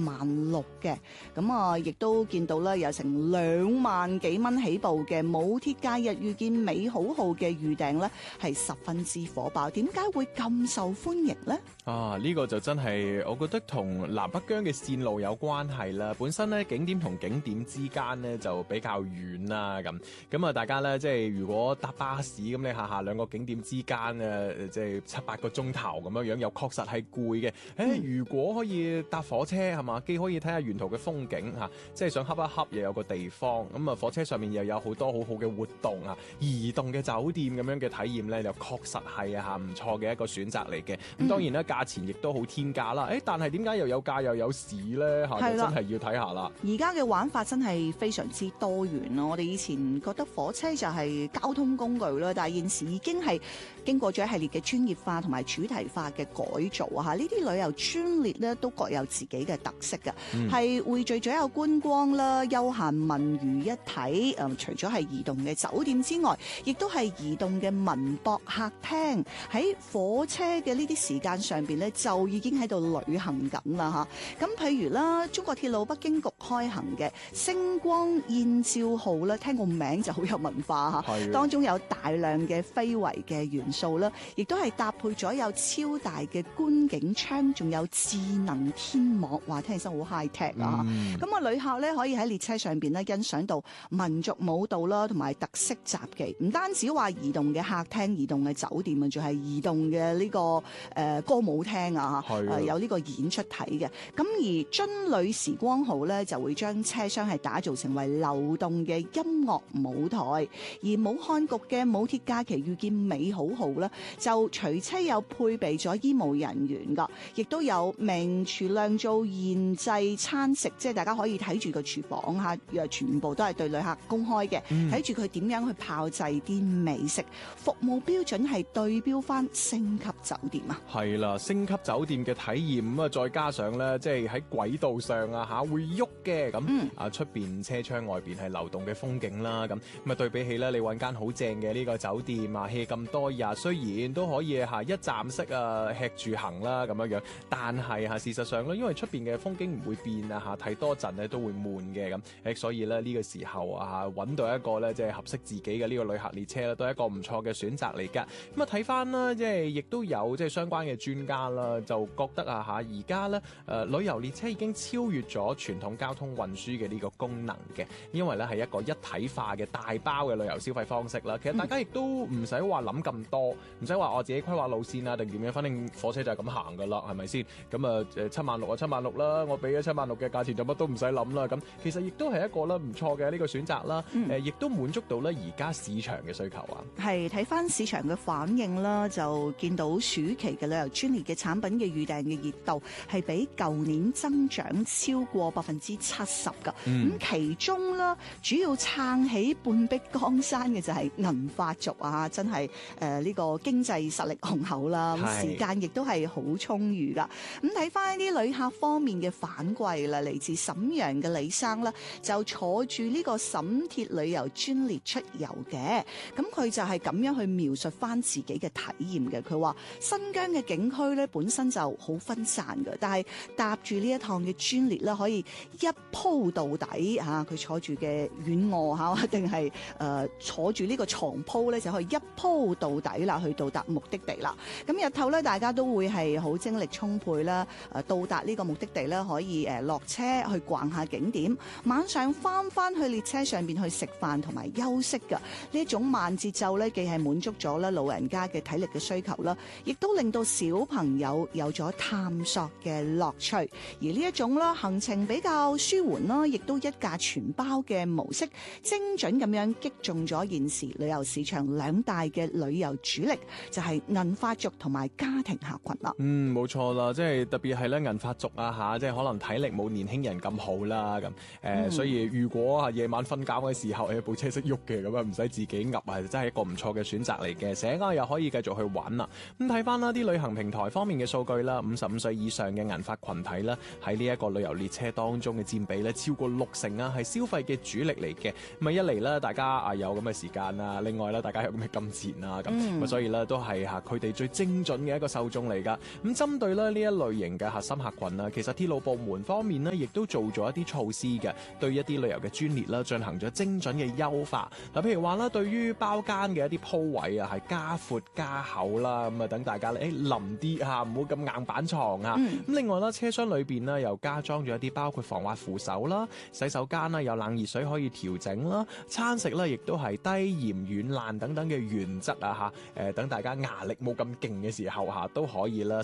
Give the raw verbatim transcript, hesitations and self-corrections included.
萬六嘅，咁啊亦都見到咧有成兩萬幾蚊起步嘅冇鐵假日遇見美好號嘅預訂咧係十分之火爆，點解會咁受歡迎呢？ 啊，呢、這個就真係我覺得同南北疆嘅線路有關係啦。本身咧景點同景點之間咧就比較遠啦，咁咁啊大家咧即係如果搭巴士咁，你下下兩個景點之間誒即係七八個鐘頭咁樣樣，又確實係攰嘅。誒、嗯，如果可以搭火車係嘛，既可以睇下沿途嘅風景嚇，即係想恰一恰又有個地方，咁啊火車上面又有好多好好嘅活動啊，移動嘅酒店咁樣嘅體驗咧，又確實係啊嚇唔錯嘅一個選擇嚟嘅。咁、嗯、當然啦，價錢亦都好天價啦。誒，但係點解又有價又有市咧？嚇，真係要睇下啦。 而家嘅玩法真係非常之多元咯。我哋以前覺得火車就係交通工具啦，但係現時已經係經過咗一系列嘅專業化同埋主題化嘅改造啊！呢啲旅遊專列咧都各有自己嘅特色嘅，係匯聚咗有觀光啦、休閒文娛一體。誒、呃，除咗係移動嘅酒店之外，亦都係移動嘅文博客廳。喺火車嘅呢啲時間上邊咧，就已經喺度旅行緊啦嚇。咁譬如啦，中國鐵路北京局開行嘅星光燕趙號咧，聽個名就好有文化嚇，當中有大量嘅非遺嘅元素啦，亦都係搭配咗有超大嘅觀景窗，仲有智能天幕，話聽起身好 high tech 啊！咁、嗯、啊，旅客咧可以喺列車上邊咧欣賞到民族舞蹈啦，同埋特色雜技，唔單止話移動嘅客廳、移動嘅酒店啊，仲係移動嘅呢、這個誒、呃、歌舞廳啊，誒、呃、有呢個演出睇嘅。咁而津旅時光號咧就會將車廂係打造成為流動嘅音樂舞台，而武漢局嘅冇鐵假期遇見美好號咧就隨車有配備咗醫務人員噶，亦都有名廚釀造現製餐食，即係大家可以睇住個廚房吓，全部都係對旅客公開嘅，睇住佢點樣去炮製啲美食，服務標準係對標翻星級酒店啊。係啦，星級酒店嘅體驗咁啊，再加上咧，即係喺軌道上啊吓會喐嘅，咁啊出邊車窗外邊係流動嘅風景啦，咁咁啊對比起咧，你揾間好正嘅呢個酒店啊 hea 咁多日，雖然都可以吓一站式啊吃住行啦咁樣樣，但係吓事實上咧，因為出邊嘅風景唔會變啊吓，睇多陣咧都會悶嘅，咁誒所以咧呢個時候啊揾到一個咧即係合適自己嘅呢個旅客列車咧，都係一個唔錯嘅選擇嚟噶。咁啊睇翻啦，即係亦都有即係相關嘅專家啦，就覺得啊吓而家咧誒旅遊列車已經超越咗傳統交通運輸嘅呢個功能嘅，因為咧係一個一體化嘅大包嘅旅遊消費方式啦。其實大家亦都唔使話諗咁多，唔使話我自己規劃路線啊定點樣，反正火車就係咁行噶啦，係咪先？咁啊誒七萬六啊七萬六啦，我俾咗七萬六嘅價錢就乜都唔使諗啦。咁其實亦都係一個咧唔錯嘅呢個選擇啦。誒、嗯，亦都滿足到咧而家市場嘅需求啊。係睇翻市場嘅反應啦，就見到暑期嘅旅遊專列嘅產品嘅預訂嘅熱度係比舊年增長超過百分之七十噶。咁、嗯、其中啦，主要撐起半壁江山嘅就係銀髮族啊，真係誒呢個經濟實力雄厚啦，時間亦都係好充裕噶。咁睇翻啲旅客方面嘅反饋啦，嚟自瀋陽嘅李生啦，就坐住呢個瀋鐵旅遊專列出遊嘅。咁佢就係咁樣去描述翻自己嘅體驗嘅。佢話新疆嘅景區咧本身就好分散嘅，但係搭住呢一趟嘅專列咧，可以一鋪到底嚇。佢、啊、坐住嘅軟臥嚇，定係誒坐住呢個床鋪咧，就可以一鋪到底啦，去到達目的地啦。咁日頭咧，大家都會係好精力充沛啦。誒到達呢個目的地咧，可以誒落車去逛下景點，晚上翻翻去列車上邊去食飯同埋休息㗎。呢一種慢節奏咧，既係滿足咗咧老人家嘅體力嘅需求啦，亦都令到小朋友有咗探索嘅樂趣。而呢一種啦行程比較舒緩啦，亦都一價全包嘅模式，精準咁樣擊中咗現時旅遊市場兩大嘅旅遊主力，就係銀髮族同埋家庭客群啦。嗯，冇錯啦，即係特別係咧銀髮族啊吓，即係可能體力冇年輕人咁好啦咁，誒、呃嗯，所以如果啊夜晚瞓覺嘅時候誒部車識喐嘅，咁啊唔使自己噏啊，真係一個唔錯嘅選擇嚟嘅。醒啊又可以繼續去玩啦。咁睇翻啦啲旅行平台方面嘅數據啦，五十五歲以上嘅銀髮群體啦，喺呢一個旅遊列車當中嘅佔比咧超過六成啊，係消費嘅主力嚟嘅。咁啊一嚟咧，大家啊有咁嘅時間啊，另外咧大家有咁嘅金錢啊，咁、嗯、所以咧都係吓佢哋最精準嘅一個受眾嚟噶。咁針對咧呢一類型嘅核心客群啊，其實鐵路部門方面呢，亦都做咗一啲措施嘅，對一啲旅遊嘅專列啦進行咗精準嘅優化。嗱，譬如話啦，對於包間嘅一啲鋪位啊，係加闊加厚啦，咁啊等大家咧誒冧啲嚇，唔好咁硬板床啊。咁、 嗯、 另外啦，車廂裏邊呢，又加裝咗一啲包括防滑扶手啦、洗手間啦，有冷熱水可以調整啦，餐食咧亦都係低鹽軟爛等等嘅原則啊嚇，誒等大家壓力冇咁勁嘅時候嚇都可以啦。